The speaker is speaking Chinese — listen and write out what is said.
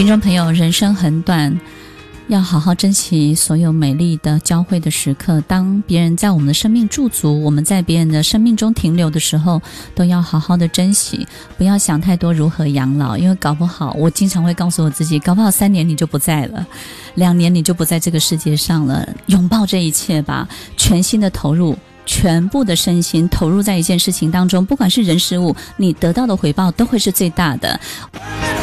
听众朋友，人生很短，要好好珍惜所有美丽的交汇的时刻。当别人在我们的生命驻足，我们在别人的生命中停留的时候，都要好好的珍惜，不要想太多如何养老，因为搞不好，我经常会告诉我自己，搞不好3年你就不在了，2年你就不在这个世界上了。拥抱这一切吧，全心的投入，全部的身心投入在一件事情当中，不管是人事物，你得到的回报都会是最大的。